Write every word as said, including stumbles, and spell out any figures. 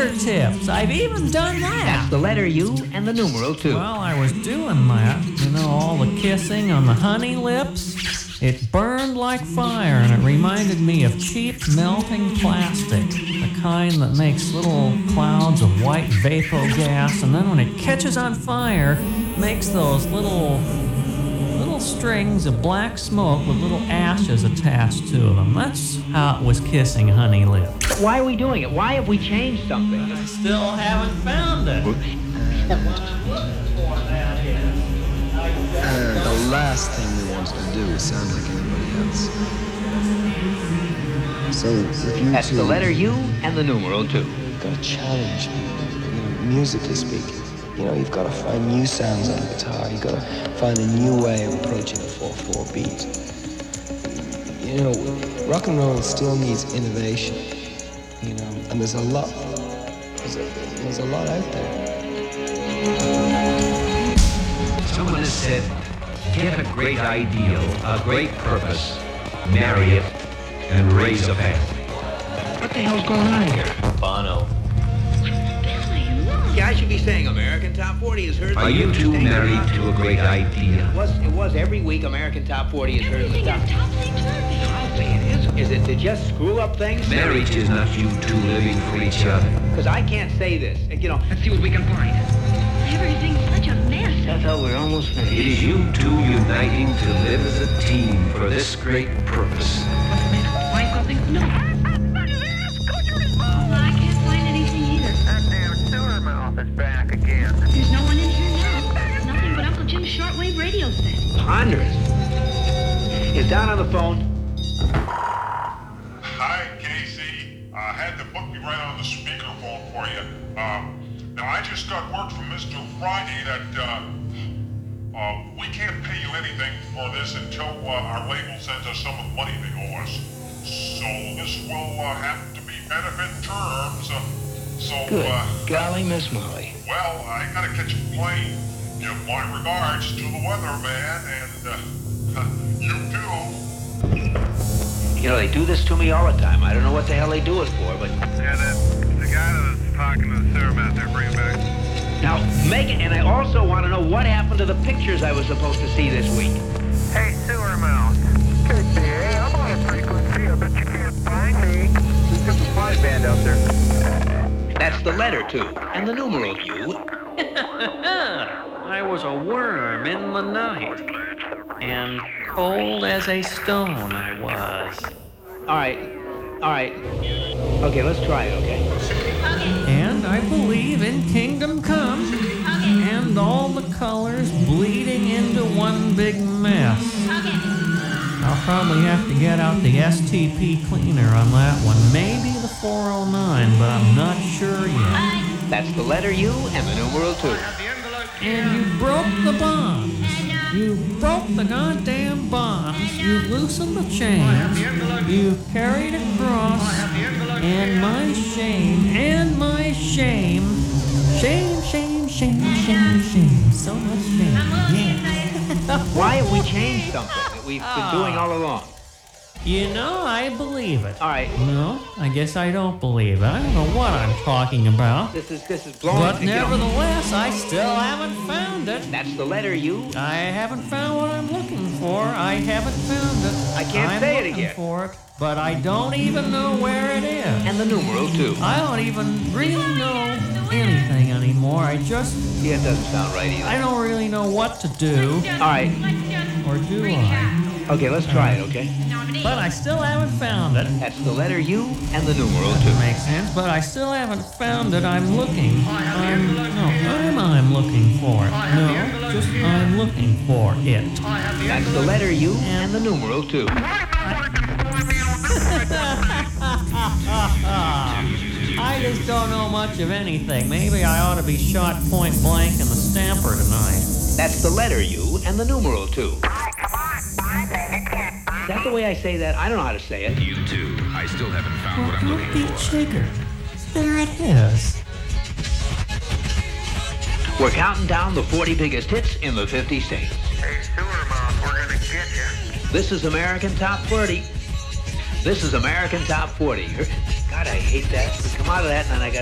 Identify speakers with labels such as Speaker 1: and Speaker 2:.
Speaker 1: fingertips. I've even done that.
Speaker 2: That's the letter U and the numeral two.
Speaker 1: Well, I was doing that. You know, all the kissing on the honey lips. It burned like fire, and it reminded me of cheap melting plastic, the kind that makes little clouds of white vapor gas, and then when it catches on fire, makes those little little strings of black smoke with little ashes attached to them. That's how it was kissing honey lips.
Speaker 2: Why are we doing it? Why have we changed something?
Speaker 1: I still haven't found it. What I'm looking for, that is.
Speaker 3: Uh, the last thing we wanted to do is sound like anybody else. So if you
Speaker 2: That's
Speaker 3: two,
Speaker 2: the letter U and the numeral two.
Speaker 3: you've got to challenge people, you know, musically speaking. You know, you've got to find new sounds on the guitar. You've got to find a new way of approaching a four four beat. You know, rock and roll still needs innovation. You know, and there's a lot. There's a, there's a lot out there.
Speaker 4: Someone has said, get a great ideal, a great purpose, marry it, and raise a family.
Speaker 2: What the hell's going on here?
Speaker 1: Bono.
Speaker 2: Yeah, I should be saying American Top forty is heard.
Speaker 4: Are you two married to a great idea?
Speaker 2: It was, it was every week American Top forty is heard.
Speaker 5: Everything is topsy-turvy.
Speaker 2: Topsy, it is. Is it to just screw up things?
Speaker 4: Marriage is not you two living for each other.
Speaker 2: Because I can't say this. You know,
Speaker 5: Let's see what we can find. Everything's such a mess.
Speaker 2: I thought we were almost
Speaker 4: It
Speaker 2: finished.
Speaker 4: is you two uniting to live as a team for this great purpose.
Speaker 5: Find something? No. Oh, I can't find anything either.
Speaker 6: That damn sewer mouth is back again.
Speaker 5: There's no one in here now. Nothing but Uncle Jim's shortwave radio set.
Speaker 2: Ponderous. Is Don on the phone?
Speaker 7: Hi, Casey. I had to put me right on the speakerphone for you. Um, now, I just got word from Mister Friday that uh, uh, we can't pay you anything for this until uh, our label sends us some of the money they owe us. So this will uh, have to be benefit terms. Uh, so,
Speaker 2: Good.
Speaker 7: uh,
Speaker 2: Golly, Miss Molly.
Speaker 7: well, I gotta catch a plane. Give my regards to the weatherman and uh, you too.
Speaker 2: You know, they do this to me all the time. I don't know what the hell they do it for, but...
Speaker 6: Yeah, that, the guy that was talking to the sewer master, bring it back.
Speaker 2: Now, Megan, and I also want to know what happened to the pictures I was supposed to see this week.
Speaker 6: Hey, sewer mouth. K C A, I'm on a frequency. I bet you can't find me. There's just a fly band out there.
Speaker 2: That's the letter two and the numeral U.
Speaker 1: I was a worm in the night, and cold as a stone I was.
Speaker 2: All right, all right. Okay, let's try it, okay?
Speaker 1: And I believe in Kingdom Come, and all the colors bleeding into one big mess. I'll probably have to get out the S T P cleaner on that one, maybe the four oh nine, but I'm not sure yet.
Speaker 2: That's the letter U and the numeral two.
Speaker 1: And you broke the bonds. You broke the goddamn bonds. You loosened the chains. You carried across. And my shame, and my shame. Shame, shame, shame, shame, shame. So much shame. Yeah.
Speaker 2: Why have we changed something that we've been doing all along?
Speaker 1: You know, I believe it.
Speaker 2: All right,
Speaker 1: No, I guess I don't believe it. I don't know what I'm talking about.
Speaker 2: this is this is blowing.
Speaker 1: But
Speaker 2: you know,
Speaker 1: nevertheless, I still haven't found it.
Speaker 2: that's the letter U.
Speaker 1: I haven't found what I'm looking for. I haven't found it.
Speaker 2: I can't
Speaker 1: I'm
Speaker 2: say it
Speaker 1: looking
Speaker 2: again.
Speaker 1: for it, but I don't even know where it is.
Speaker 2: And the numeral two.
Speaker 1: I don't even really know anything anymore. I just,
Speaker 2: Yeah, it doesn't sound right either.
Speaker 1: I don't really know what to do,
Speaker 2: All right,
Speaker 1: or do I?
Speaker 2: okay, let's try it, okay?
Speaker 1: But I still haven't found it.
Speaker 2: That's the letter U and the numeral two.
Speaker 1: That makes sense, but I still haven't found it. I'm looking. I'm, no, I'm, I'm looking for it. No, just I'm looking for it.
Speaker 2: That's the letter U and the numeral two.
Speaker 1: I just don't know much of anything. Maybe I ought to be shot point blank in the stamper tonight.
Speaker 2: That's the letter U and the numeral two. Is that the way I say that? I don't know how to say it.
Speaker 8: You too. I still haven't found
Speaker 1: Well,
Speaker 8: what I'm
Speaker 1: don't
Speaker 8: looking
Speaker 1: be
Speaker 8: for.
Speaker 1: jiggered. There it is.
Speaker 2: We're counting down the forty biggest hits in the fifty states.
Speaker 6: Hey, sewer mouth, we're gonna get you.
Speaker 2: This is American Top forty. This is American Top forty. God, I hate that. We come out of that and then I got